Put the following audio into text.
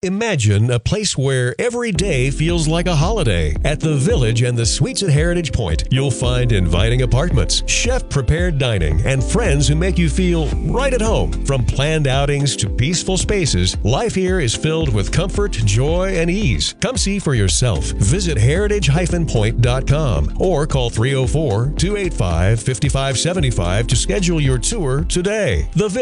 Imagine a place where every day feels like a holiday. At the Village and the Suites at Heritage Point, you'll find inviting apartments, chef-prepared dining, and friends who make you feel right at home. From planned outings to peaceful spaces, life here is filled with comfort, joy, and ease. Come see for yourself. Visit heritage-point.com or call 304-285-5575 to schedule your tour today. The Village.